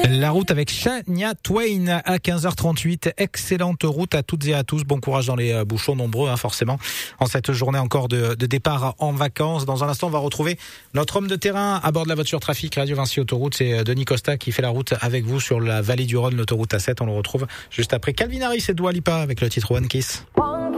La route avec Shania Twain à 15h38. Excellente route à toutes et à tous. Bon courage dans les bouchons nombreux, forcément, en cette journée encore de départ en vacances. Dans un instant, on va retrouver notre homme de terrain à bord de la voiture trafic Radio Vinci Autoroute. C'est Denis Costa qui fait la route avec vous sur la vallée du Rhône, l'autoroute A7. On le retrouve juste après Calvin Harris et Dua Lipa avec le titre One Kiss.